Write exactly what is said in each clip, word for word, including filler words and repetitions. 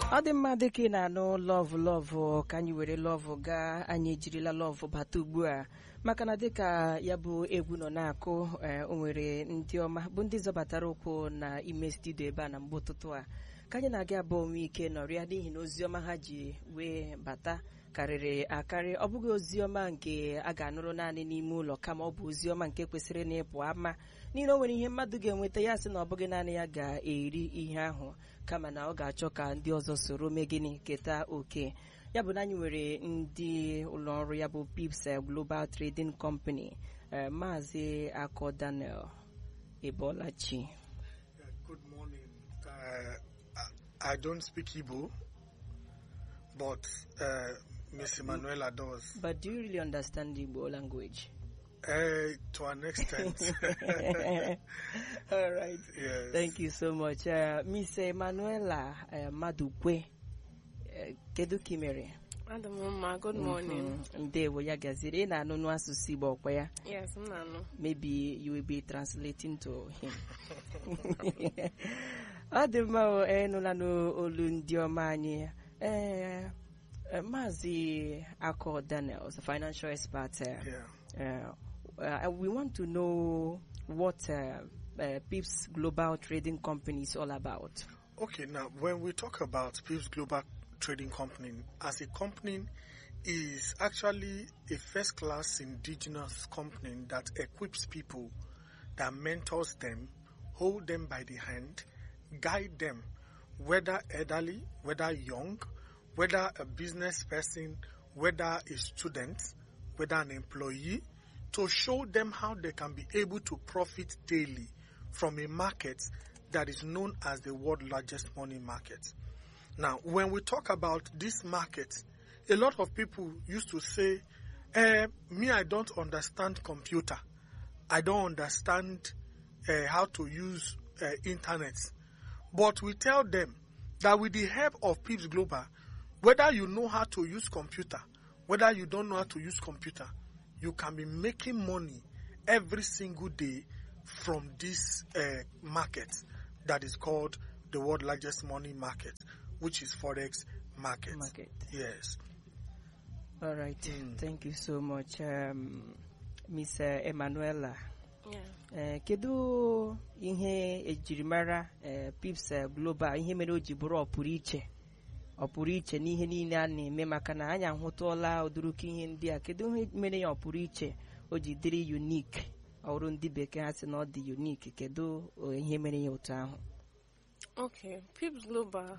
ọ dị mma dịka ị na-anụ lọvụ lọvụ ka anyị were lọvụ gaa, anyị ejirila lọvụ bata ugbu a maka na dịka ya bụ egwu nọ na-akụ o nwere ndị ọma bụ ndị zọbatara ụkwụ na ime studio ebe a na mgbe ụtụtụ a ka anyị na-aga abụọ nwe ike nọrịa n'ihi na ozi ọma ha ji wee bata karịrị akarị. Ọ bụghị ozi ọma nke a ga-anụrụ naanị n'ime ụlọ, kama ọ bụ ozi ọma nke kwesịrị na ịpụ ama n'ihi o nwere ihe mmadụ ga-enweta ya sị na ọ bụghị naanị ya ga-eri ihe ahụ, kama na ọ ga-achọ ka ndị ọzọ soro mee gịnị keta oke. Ya bụ na anyị nwere ndị ụlọ ọrụ ya bụ Pips Global Trading Company, Maazị Akọ Daniel Ebolachi. Good morning. Uh, I don't speak Igbo, but uh, Miss Emanuela does. But do you really understand the Igbo language? Uh, to an extent. All right. Yes. Thank you so much. Uh, Miss Emanuela uh, Madukwe, uh, kedu kimere? Madam, good morning. Ndewo ya gaziri na anụnụ asụsụ Igbo kwa ya. Yes, nanu. Maybe you will be translating to him. Ọ dị mma enụla n'olu ndị ọma anyị. Eh, Maazị Akọ Daniel is a financial expert. Uh, Yeah. uh, uh, we want to know what uh, uh, Pips Global Trading Company is all about. Okay, now when we talk about Pips Global Trading Company, as a company, is actually a first-class indigenous company that equips people, that mentors them, hold them by the hand, guide them, whether elderly, whether young, whether a business person, whether a student, whether an employee, to show them how they can be able to profit daily from a market that is known as the world's largest money market. Now, when we talk about this market, a lot of people used to say, eh, me, I don't understand computer. I don't understand uh, how to use uh, internet. But we tell them that with the help of Pips Global, whether you know how to use computer, whether you don't know how to use computer, you can be making money every single day from this uh, market that is called the world's largest money market, which is Forex market. Market. Yes. All right. Mm. Thank you so much, um, Miss uh, Emanuela. Yeah. Uh, kedu ihe ejirimara uh, Pips uh, Global, ihe mere o ji bụrụ ọpụrụ iche ọpụrụ iche n'ihe niile a na-eme, maka na anyị ahụtụọla ụdịrịka ihe ndị a. Kedu ihe mere ya ọpụrụ iche o ji dịrị unique, ọrụ ndị bekee ha sị na ọ dị unique? Kedu ihe mere ya otu ahụ? Okay, Pips Global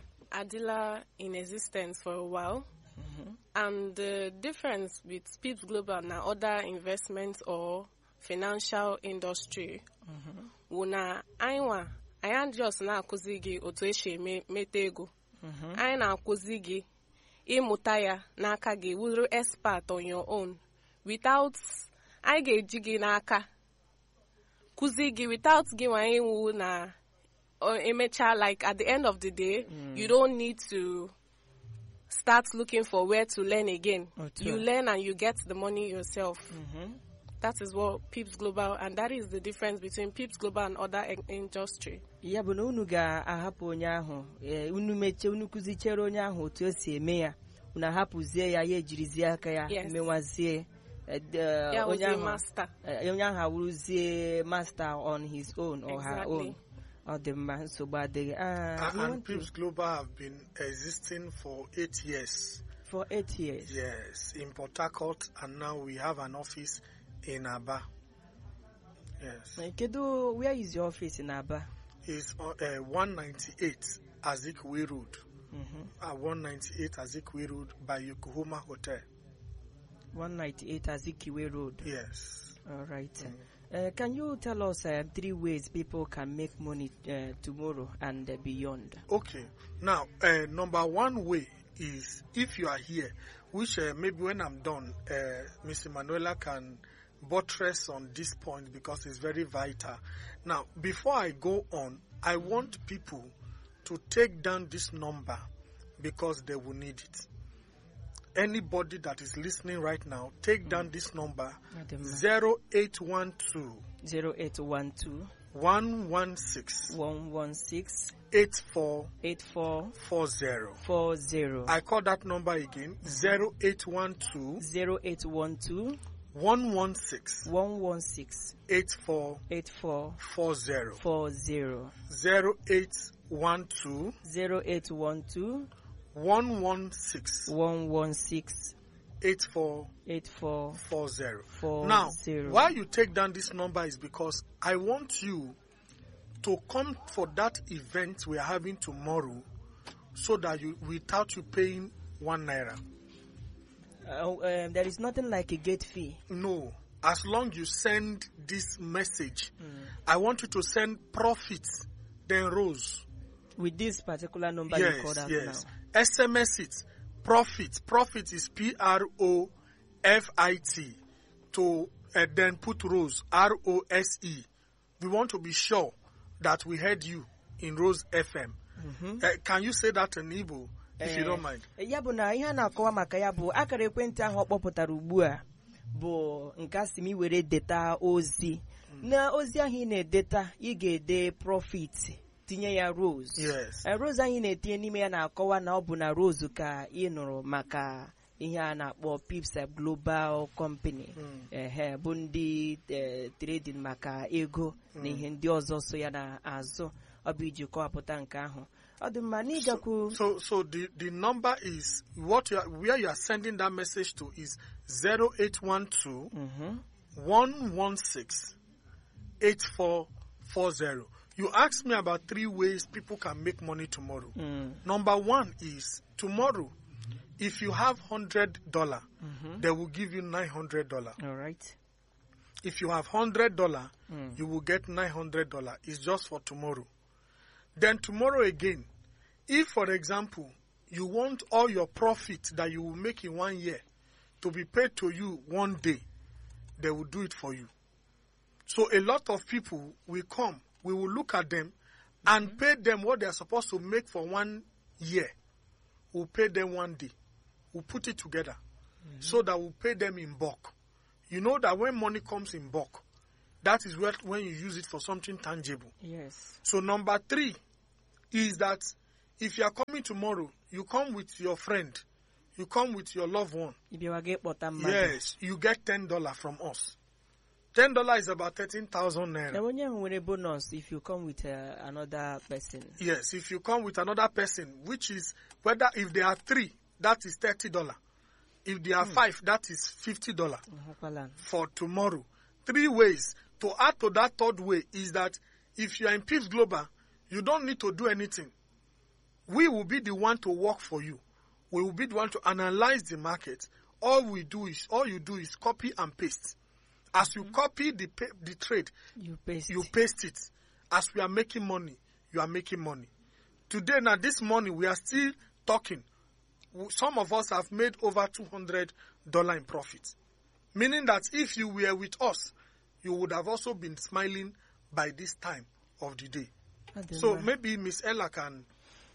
adila in existence for a while. Mm-hmm. And the difference with Pips Global and other investments or financial industry, mm-hmm. na anywa anyị just na-akụzi gị otu esi eme meta ego. Anyị na-akụzi gị ịmụta ya n'aka gị, wụrụ expert on your own, without anyị ga-eji gị n'aka kụzi gị without gị nwa iwu na emecha. Like at the end of the day, mm. you don't need to start looking for where to learn again. Oh, you learn and you get the money yourself. Mm-hmm. That is what Pips Global, and that is the difference between Pips Global and other industry. Ya bụ na unu ga-ahapụ onye ahụ, unu meche unu kụzichere onye ahụ otu esi eme ya, unu ahapụzie ya ya ejirizie aka ya mewazie onye ahụ master. Onye ahụ awụrụzie master on his own or her own. Ọ dị mma, nsogbu adịghị. And Pips Global have been existing for eight years. For eight years? Yes, in Port Harcourt, and now we have an office in Aba. Yes. Kedu, where is your office in Aba? It's uh, one ninety-eight Azikwe Road. Mm-hmm. At one ninety-eight Azikwe Road by Yokohama Hotel. one ninety-eight Azikwe Road. Yes. All right. Mm. Uh, can you tell us uh, three ways people can make money uh, tomorrow and uh, beyond? Okay. Now, uh, number one way is if you are here, which uh, maybe when I'm done, uh, Miss Emanuela can buttress on this point because it's very vital. Now, before I go on, I want people to take down this number because they will need it. Anybody that is listening right now, take down this number zero eight one two zero eight one two one one six one one six eight four eight four four zero. four zero. I call that number again, zero eight one two zero eight one two one one six one one six eight four eight four four zero. four zero. zero eight one two zero eight one two one one six one one six eight four eight four four zero. four Now, zero. why you take down this number is because I want you to come for that event we are having tomorrow, so that you, without you paying one naira. Uh, um, there is nothing like a gate fee. No, as long you send this message, Mm. I want you to send profits, then rose. With this particular number you called Yes, out yes. now. S M S it. Profit. Profit is P R O F I T. To uh, then put rose. R O S E. We want to be sure that we heard you in Rose F M. Mhm. Uh, can you say that in Igbo, if you don't mind? Ya bụ na ihe a na-akọwa maka ya bụ akara ekwentị ahụ ọ kpọpụtara ugbu a bụ nke a sị m iwere deta ozi. Na ozi ahụ ị na-edeta ị ga-ede profit tinye ya rose. Yes. Eh, rose anyị na-etinye n'ime ya na-akọwa na ọ bụ na rose ka ị nụrụ maka ihe a na-akpọ Pips Global Company. Ehe, bụ ndị eh, trading maka ego na ihe ndị ọzọ so ya na-azụ. Ọ bụ iji kọwapụta nke ahụ. Ọ dị mma n'ịgakwu. So, so the, the number is, what you are, where you are sending that message to is zero eight one two Mhm. one one six eight four four zero. You asked me about three ways people can make money tomorrow. Mm. Number one is tomorrow, if you have hundred dollar, Mhm. they will give you nine hundred dollar. All right. If you have hundred dollar, Mm. you will get nine hundred dollar. It's just for tomorrow. Then tomorrow again, if for example you want all your profit that you will make in one year to be paid to you one day, they will do it for you. So a lot of people will come, we will look at them and mm-hmm. pay them what they are supposed to make for one year. We'll pay them one day. We'll put it together mm-hmm. so that we'll pay them in bulk. You know that when money comes in bulk, that is what, when you use it for something tangible. Yes. So number three is that if you are coming tomorrow, you come with your friend, you come with your loved one. Yes, you get ten dollars from us. ten dollars is about thirteen thousand naira. Now, when you a bonus, if you come with uh, another person. Yes, if you come with another person, which is whether if there are three, that is thirty dollars. If there are hmm. five, that is fifty dollars uh-huh. for tomorrow. Three ways. To add to that third way is that if you are in Pips Global, you don't need to do anything. We will be the one to work for you. We will be the one to analyze the market. All we do is, all you do is copy and paste. As you mm-hmm. copy the the trade, you paste. you paste it. As we are making money, you are making money. Today, now this morning, we are still talking. Some of us have made over two hundred dollars in profit. Meaning that if you were with us, you would have also been smiling by this time of the day. So know. Maybe Miss Ella can...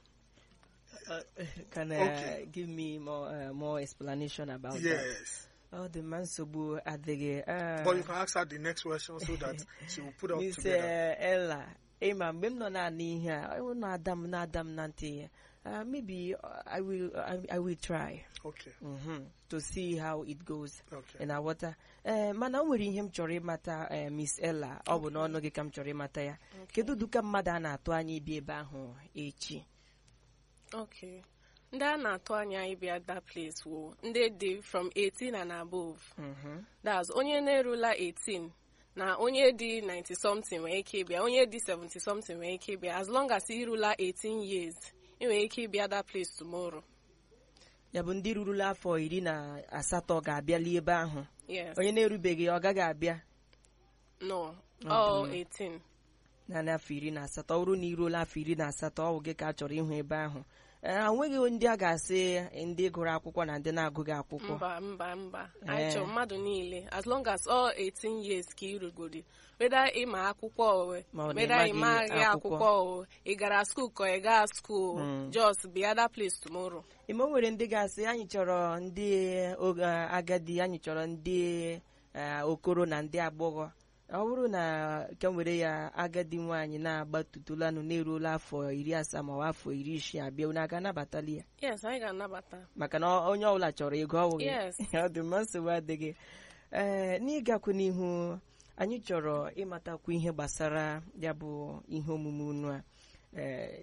Uh, can uh, okay. give me more uh, more explanation about yes. that? Yes. Oh, the man sobu at the uh, but you can ask her the next question so that she will put up Miss together. Uh, Ella, hey ma'am, I'm not na here. I will not Adam, not Adam, Nanti. Uh, maybe uh, I will. Uh, I, I will try. Okay. Mm-hmm. To see how it goes. Okay. In our water. Uh, man, I'm wearing him chori mata. Uh, Miss Ella. I will not know kam chori mata ya. Kedu duka madana to ani bi eba ho echi. Okay. Ndị a na-atụ anya ịbịa that place wo ndị dị from eighteen and above. Mm-hmm. That's onye na-erula eighteen na onye dị ninety something nwere ike ịbịa, onye dị seventy something nwere ike ịbịa. As long as ị rula eighteen years, ị nwere ike ịbịa that place tomorrow. Ya bụ ndị rurula afọ iri na asatọ ga-abịali ebe ahụ. Yes. Onye na-erubeghị ọ gaghị abịa. No. Oh, eighteen. Na n'afọ iri na asatọ ọ bụrụ na iruola afọ iri na asatọ ọ bụ gị ka a chọrọ ịhụ ebe ahụ. Enweghị ndị a ga-asị ndị gụrụ akwụkwọ na ndị na-agụghị akwụkwọ. Mba mba mba. Anyị chọrọ mmadụ niile as long as all eighteen years ka irugodi. Whether ịma akwụkwọ owe, whether ịmaghị akwụkwọ owe, ị gara school ka ị gaa school, just be other place tomorrow. Ime o nwere ndị ga-asị anyị chọrọ ndị agadi, anyị chọrọ ndị okoro na ndị agbọghọ. ọ bụrụ na ka m were ya agadi nwaanyị na-agbatutulanụ na-eruola afọ iri asaa ma ọ afọ iri isii abịa unu aga anabatali ya Yes, anyị ga-anabata. maka na onye ọbụla chọrọ ego ọwụghị Yes. ọ dị mma nsogbu adịghị ee n'ịgakwu n'ihu anyị chọrọ ịmatakwu ihe gbasara ya bụ ihe omume unu a ee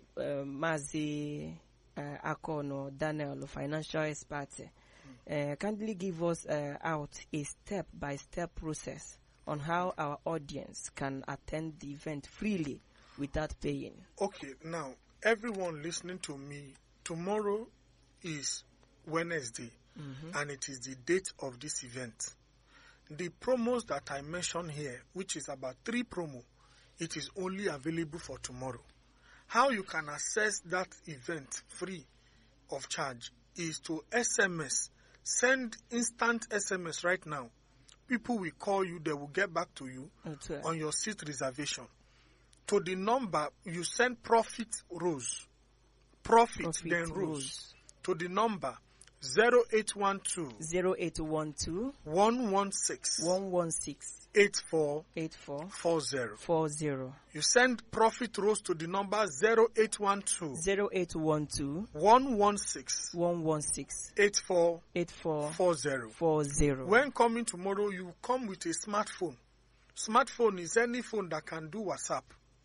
maazị Akonu Daniel, financial expert, uh, kindly give us uh, out a step-by-step process on how our audience can attend the event freely without paying. Okay, now, everyone listening to me, tomorrow is Wednesday, mm-hmm. and it is the date of this event. The promos that I mentioned here, which is about three promo, it is only available for tomorrow. How you can access that event free of charge is to S M S. Send instant S M S right now. People will call you, they will get back to you okay. on your seat reservation. To the number, you send Profit Rose. Profit, Profit then Rose. Rose. To the number zero eight one two zero eight one two one one six one one six eight four eight four four zero. four zero. You send Profit Rose to the number zero eight one two zero eight one two one one six one one six eight four eight four four zero. four zero. When coming tomorrow, you come with a smartphone. Smartphone is any phone that can do WhatsApp.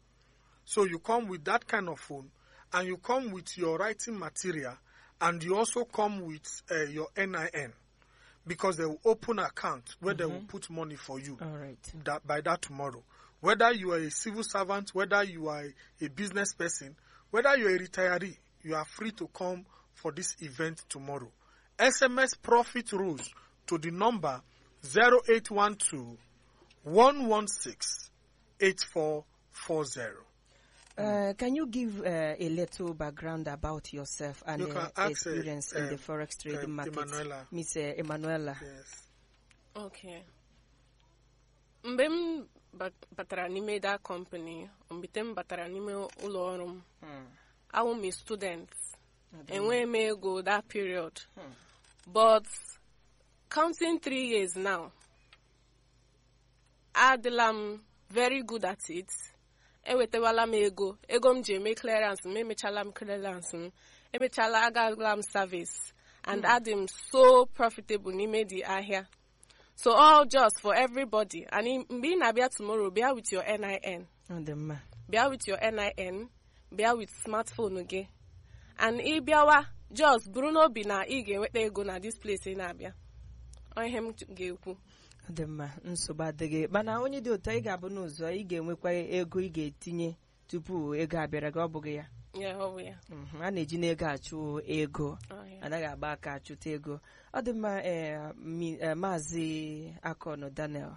So you come with that kind of phone, and you come with your writing material, and you also come with uh, your N I N, because they will open an account where mm-hmm. they will put money for you. All right. That, by that tomorrow. Whether you are a civil servant, whether you are a business person, whether you are a retiree, you are free to come for this event tomorrow. S M S Profit Rose to the number zero eight one two one one six eight four four zero. Uh, can you give uh, a little background about yourself and You uh, can ask, experience uh, in the um, forex trading um, market? Emanuela. Miss uh, Emanuela. Yes. Okay. Mgbe m bat- batara n'ime that company, mgbe m batara n'ime ụlọ ọrụ m, awụ m a student. Enweghị m ego that period. Hmm. But counting three years now, adịla m very good at it. Ewetewala m ego. Ego m ji eme clearance m, emechala m clearance m, emechala agala m service. And mm. adị m so profitable n'ime the ahịa. So all just for everybody. And mgbe ị na-abịa tomorrow, bịa with your N I N. Bịa with your N I N. Bịa with smartphone gị. And ị bịawa, just bụrụ n'obi na ị ga-enweta ego na this place ị na-abịa. Ihe m ga-ekwu. Dị mma, nsogbu adịghị. Mana onye dị otu ị ga-abụ n'ụzọ ị ga-enwekwa ego ị ga-etinye tupu ego abịara gị, ọ bụghị ya? Yeah, ọ bụ ya. A na-eji n'ego achụ ego, anaghị agba aka achụta ego. Ọ dị mma, Maazị Akonu Daniel,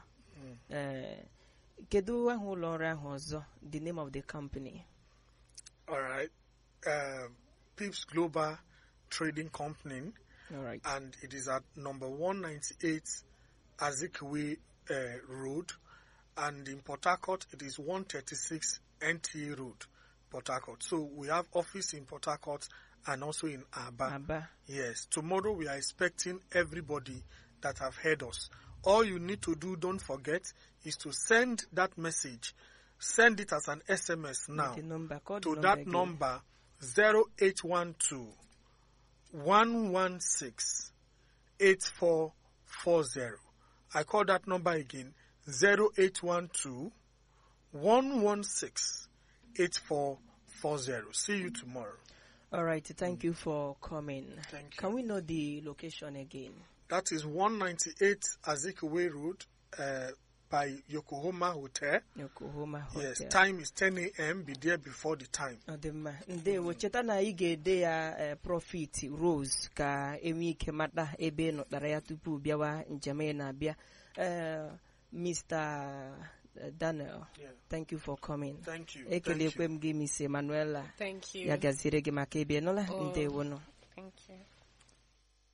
kedu aha ụlọ ọrụ ahụ ọzọ, the name of the company? All right. Uh, Pips Global Trading Company. All right. And it is at number one ninety-eight Azikiwe uh, Road. And in Port Harcourt, it is one thirty-six N T A Road, Port Harcourt. So we have office in Port Harcourt and also in Aba. Aba. Yes. Tomorrow we are expecting everybody that have heard us. All you need to do, don't forget, is to send that message. Send it as an S M S now the number, to the that number, number zero eight one two one one six eight four four zero. I call that number again, zero eight one two one one six eight four four zero. See you tomorrow. All right. Thank you for coming. Thank you. Can we know the location again? That is one ninety-eight Azikiwe Road uh, by Yokohama Hotel. Yokohama Hotel. Yes, time is ten a m Be there before the time. Adema. Ndewo cheta na ị ga-ede ya Profit Rose ka enwe ike mata ebe nọtara ya tupu bịawa njem na-abịa. Mister Daniel, yeah. Thank you for coming. Thank you. Ekelekwe m gị Miss Emanuela. Thank you. Ya gaziri gị maka ebe nọla. Ndewo no. Thank you.